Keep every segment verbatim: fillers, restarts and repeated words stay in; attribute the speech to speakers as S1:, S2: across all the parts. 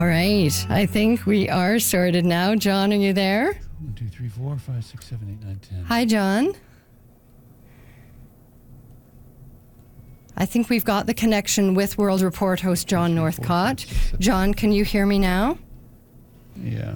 S1: All right, I think we are sorted now. John, are you there?
S2: One, two, three, four, five, six, seven, eight, nine, ten.
S1: Hi, John. I think we've got the connection with World Report host John Northcott. John, can you hear me now?
S2: Yeah.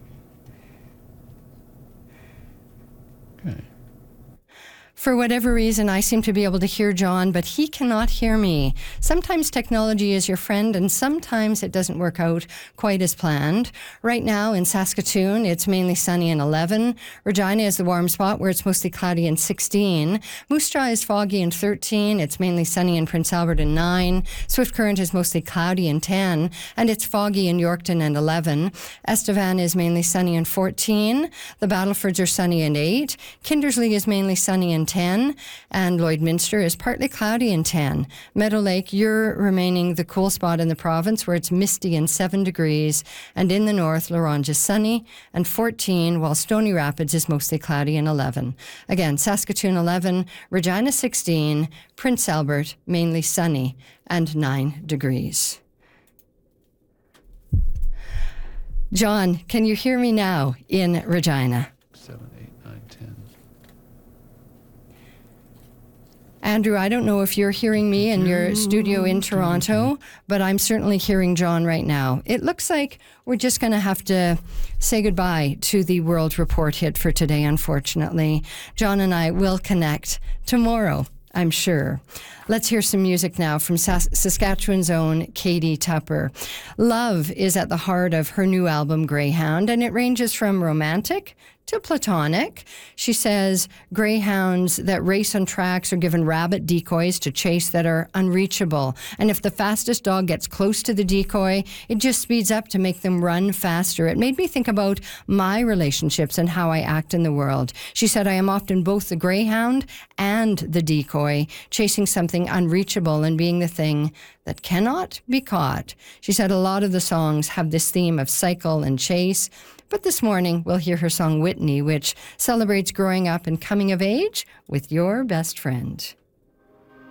S2: Okay.
S1: For whatever reason, I seem to be able to hear John, but he cannot hear me. Sometimes technology is your friend, and sometimes it doesn't work out quite as planned. Right now in Saskatoon, it's mainly sunny and eleven. Regina is the warm spot where it's mostly cloudy and sixteen. Moose Jaw is foggy and thirteen. It's mainly sunny in Prince Albert and nine. Swift Current is mostly cloudy and ten, and it's foggy in Yorkton and eleven. Estevan is mainly sunny and fourteen. The Battlefords are sunny and eight. Kindersley is mainly sunny and ten, and Lloydminster is partly cloudy and ten. Meadow Lake, you're remaining the cool spot in the province where it's misty and seven degrees, and in the north, La Ronge is sunny and fourteen, while Stony Rapids is mostly cloudy and eleven. Again, Saskatoon eleven, Regina sixteen, Prince Albert mainly sunny and nine degrees. John, can you hear me now in Regina?
S2: Seven, eight, nine, ten.
S1: Andrew, I don't know if you're hearing me in your studio in Toronto, but I'm certainly hearing John right now. It looks like we're just going to have to say goodbye to the World Report hit for today, unfortunately. John and I will connect tomorrow, I'm sure. Let's hear some music now from Sas- Saskatchewan's own Katie Tupper. Love is at the heart of her new album, Greyhound, and it ranges from romantic to platonic. She says greyhounds that race on tracks are given rabbit decoys to chase that are unreachable. And if the fastest dog gets close to the decoy, it just speeds up to make them run faster. It made me think about my relationships and how I act in the world. She said, I am often both the greyhound and the decoy, chasing something unreachable and being the thing that cannot be caught. She said a lot of the songs have this theme of cycle and chase. But this morning, we'll hear her song Whitney, which celebrates growing up and coming of age with your best friend.